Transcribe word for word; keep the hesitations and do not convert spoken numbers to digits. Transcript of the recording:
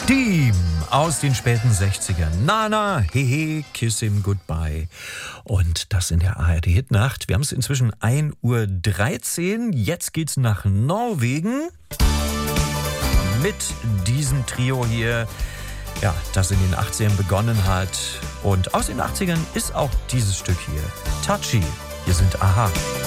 Team aus den späten sechzigern. Nana, hehe, kiss him goodbye. Und das in der A R D-Hitnacht. Wir haben es inzwischen ein Uhr dreizehn. Jetzt geht's nach Norwegen mit diesem Trio hier, ja, das in den achtzigern begonnen hat. Und aus den achtzigern ist auch dieses Stück hier. Touchy. Hier sind Aha.